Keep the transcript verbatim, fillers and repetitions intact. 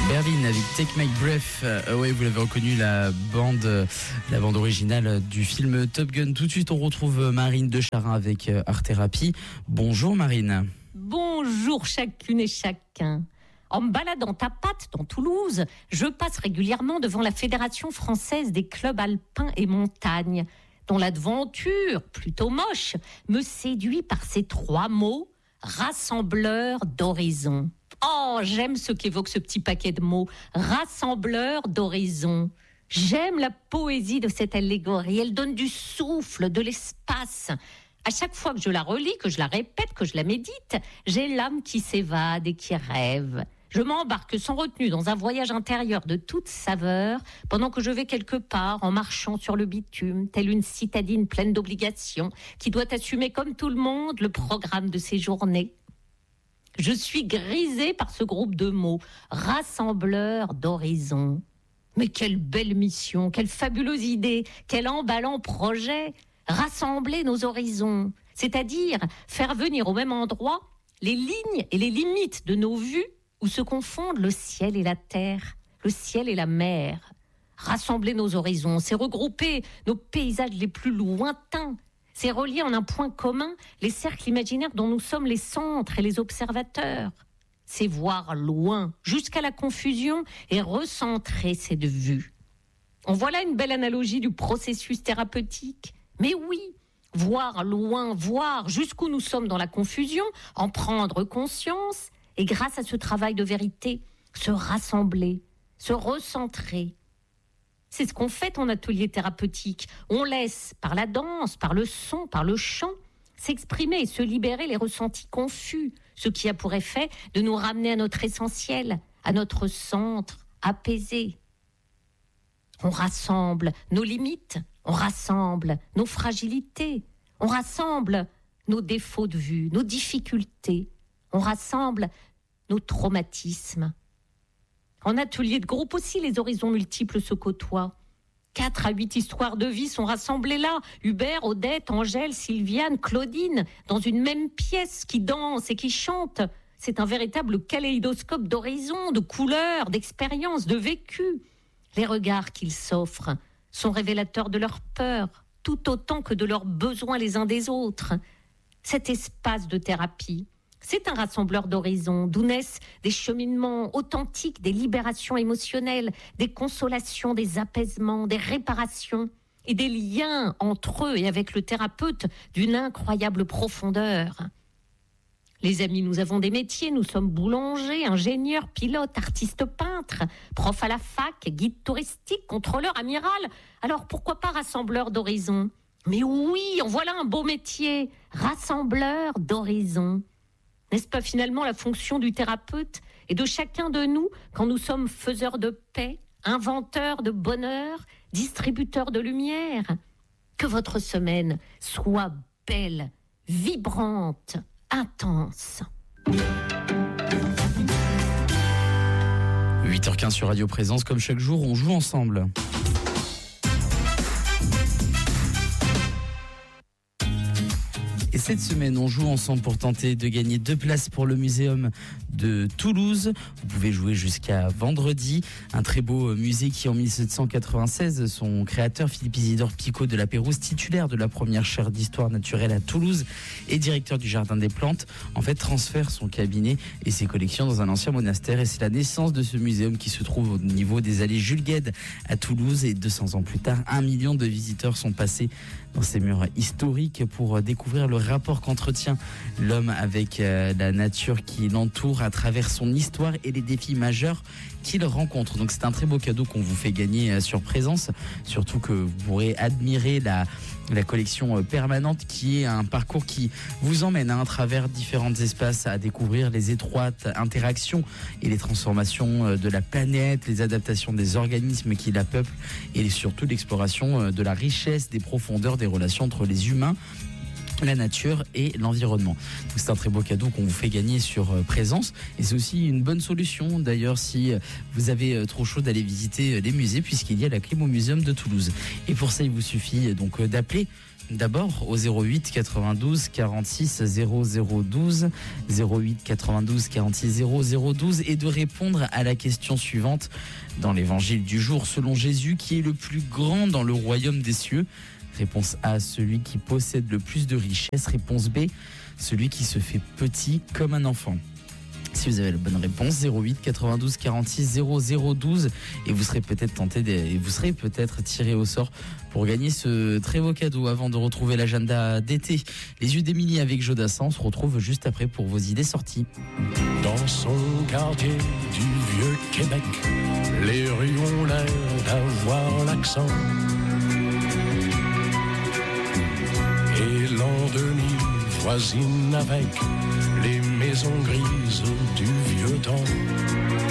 Berlin avec Take My Breath. Euh, ouais, vous l'avez reconnu, la bande, euh, la bande originale du film Top Gun. Tout de suite, on retrouve Marine de Charin avec euh, Art Thérapie. Bonjour Marine. Bonjour chacune et chacun. En me baladant à pattes dans Toulouse, je passe régulièrement devant la Fédération française des clubs alpins et montagnes, dont la devanture, plutôt moche, me séduit par ces trois mots, rassembleur d'horizons. Oh, j'aime ce qu'évoque ce petit paquet de mots, rassembleur d'horizons. J'aime la poésie de cette allégorie, elle donne du souffle, de l'espace. À chaque fois que je la relis, que je la répète, que je la médite, j'ai l'âme qui s'évade et qui rêve. Je m'embarque sans retenue dans un voyage intérieur de toute saveur, pendant que je vais quelque part en marchant sur le bitume, telle une citadine pleine d'obligations, qui doit assumer comme tout le monde le programme de ses journées. Je suis grisée par ce groupe de mots, rassembleur d'horizons. Mais quelle belle mission, quelle fabuleuse idée, quel emballant projet, rassembler nos horizons, c'est-à-dire faire venir au même endroit les lignes et les limites de nos vues où se confondent le ciel et la terre, le ciel et la mer. Rassembler nos horizons, c'est regrouper nos paysages les plus lointains, c'est relier en un point commun les cercles imaginaires dont nous sommes les centres et les observateurs. C'est voir loin, jusqu'à la confusion, et recentrer cette vue. En voilà une belle analogie du processus thérapeutique. Mais oui, voir loin, voir jusqu'où nous sommes dans la confusion, en prendre conscience, et grâce à ce travail de vérité, se rassembler, se recentrer. C'est ce qu'on fait en atelier thérapeutique. On laisse, par la danse, par le son, par le chant, s'exprimer et se libérer les ressentis confus, ce qui a pour effet de nous ramener à notre essentiel, à notre centre apaisé. On rassemble nos limites, on rassemble nos fragilités, on rassemble nos défauts de vue, nos difficultés, on rassemble nos traumatismes. En atelier de groupe aussi, les horizons multiples se côtoient. Quatre à huit histoires de vie sont rassemblées là. Hubert, Odette, Angèle, Sylviane, Claudine, dans une même pièce qui danse et qui chante. C'est un véritable kaléidoscope d'horizons, de couleurs, d'expériences, de vécus. Les regards qu'ils s'offrent sont révélateurs de leurs peurs, tout autant que de leurs besoins les uns des autres. Cet espace de thérapie, c'est un rassembleur d'horizons, d'où naissent des cheminements authentiques, des libérations émotionnelles, des consolations, des apaisements, des réparations et des liens entre eux et avec le thérapeute d'une incroyable profondeur. Les amis, nous avons des métiers, nous sommes boulangers, ingénieurs, pilotes, artistes peintres, profs à la fac, guides touristiques, contrôleurs, amiral. Alors pourquoi pas rassembleur d'horizons ? Mais oui, en voilà un beau métier, rassembleur d'horizons. N'est-ce pas finalement la fonction du thérapeute et de chacun de nous quand nous sommes faiseurs de paix, inventeurs de bonheur, distributeurs de lumière ? Que votre semaine soit belle, vibrante, intense. huit heures quinze sur Radio Présence, comme chaque jour, on joue ensemble. Et cette semaine, on joue ensemble pour tenter de gagner deux places pour le muséum de Toulouse. Vous pouvez jouer jusqu'à vendredi. Un très beau musée qui, en mille sept cent quatre-vingt-seize, son créateur, Philippe Isidore Picot de la Pérouse, titulaire de la première chaire d'histoire naturelle à Toulouse et directeur du Jardin des Plantes, en fait, transfère son cabinet et ses collections dans un ancien monastère. Et c'est la naissance de ce muséum qui se trouve au niveau des allées Jules Guesde à Toulouse. Et deux cents ans plus tard, un million de visiteurs sont passés dans ces murs historiques pour découvrir le rapport qu'entretient l'homme avec euh, la nature qui l'entoure à travers son histoire et les défis majeurs qu'il rencontre. Donc c'est un très beau cadeau qu'on vous fait gagner euh, sur Présence, surtout que vous pourrez admirer la, la collection euh, permanente qui est un parcours qui vous emmène hein, à travers différents espaces à découvrir les étroites interactions et les transformations euh, de la planète, les adaptations des organismes qui la peuplent et surtout l'exploration euh, de la richesse, des profondeurs, des relations entre les humains, la nature et l'environnement. Donc c'est un très beau cadeau qu'on vous fait gagner sur euh, Présence et c'est aussi une bonne solution d'ailleurs si euh, vous avez euh, trop chaud d'aller visiter euh, les musées puisqu'il y a la clim au Muséum de Toulouse. Et pour ça il vous suffit euh, donc euh, d'appeler d'abord au zéro huit quatre-vingt-douze quarante-six zéro zéro douze, zéro huit quatre-vingt-douze quarante-six zéro zéro douze, et de répondre à la question suivante dans l'évangile du jour selon Jésus: qui est le plus grand dans le royaume des cieux? Réponse A, celui qui possède le plus de richesses. Réponse B, celui qui se fait petit comme un enfant. Si vous avez la bonne réponse, zéro huit quatre-vingt-douze quarante-six zéro zéro douze, et vous serez peut-être tenté de, et vous serez peut-être tiré au sort pour gagner ce très beau cadeau. Avant de retrouver l'agenda d'été, les yeux d'Émilie avec Jodassin, on se retrouve juste après pour vos idées sorties. Dans son quartier du vieux Québec, les rues ont l'air d'avoir l'accent. Et l'an deux mille voisine avec les maisons grises du vieux temps.